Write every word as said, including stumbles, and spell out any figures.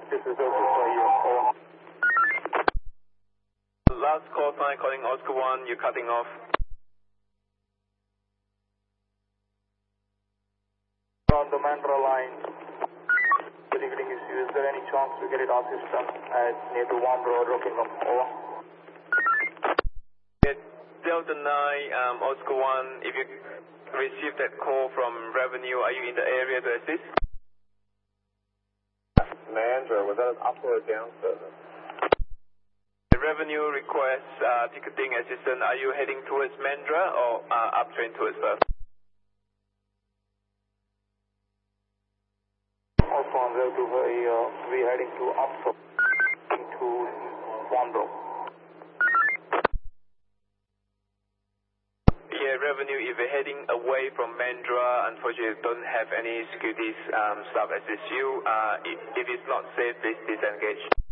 This is Delta for you. Over. Last call sign calling Oscar one, you're cutting off. On the Mandra line, the ticketing issue, is there any chance to get it off system at near to Warm Road, Rockingham? Over. Yeah, Delta nine, um, Oscar one, if you received that call from Revenue, are you in the area to assist? Mandra, was that an up or a down service? The Revenue requests uh, ticketing assistance. Are you heading towards Mandra or uh, uptrain towards Perth? Also on Delta, uh, we're heading to Oxford, to Warm Road. Yeah, Revenue, if you're heading away from Mandra, unfortunately don't have any security um, staff assist you. Uh, if, if it's not safe, please disengage.